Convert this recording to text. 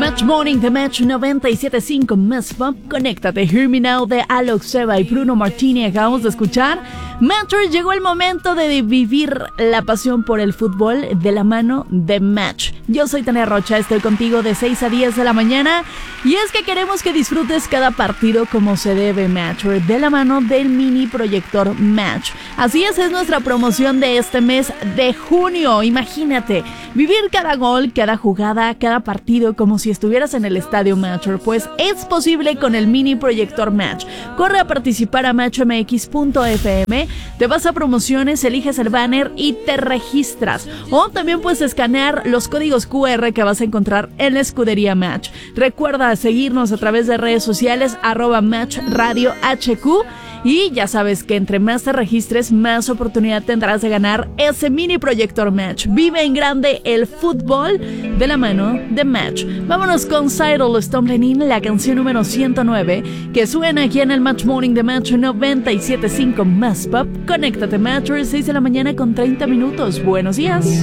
Match Morning de Match 97.5 Más Pop. Conéctate. Hear Me Now de Alok Seba y Bruno Martini acabamos de escuchar. Matchers, llegó el momento de vivir la pasión por el fútbol de la mano de Match. Yo soy Tania Rocha, estoy contigo de 6 a 10 de la mañana y es que queremos que disfrutes cada partido como se debe, Matcher, de la mano del mini proyector Match. Así es nuestra promoción de este mes de junio. Imagínate, vivir cada gol, cada jugada, cada partido como si estuvieras en el estadio, Matcher. Pues es posible con el mini proyector Match. Corre a participar a matchmx.fm, te vas a promociones, eliges el banner y te registras. O también puedes escanear los códigos QR que vas a encontrar en la escudería Match. Recuerda seguirnos a través de redes sociales @MatchRadioHQ. Y ya sabes que entre más te registres, más oportunidad tendrás de ganar ese mini proyector Match. Vive en grande el fútbol de la mano de Match. Vámonos con Cyril Stumbling, la canción número 109, que suena aquí en el Match Morning de Match 97.5 Más Pop. Conéctate, Match, 6 de la mañana con 30 minutos. Buenos días.